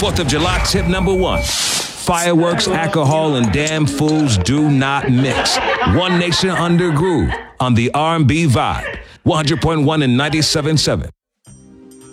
4th of July tip number 1. Fireworks, alcohol, and damn fools do not mix. One Nation under Groove on the R&B Vibe. 100.1 and 97.7.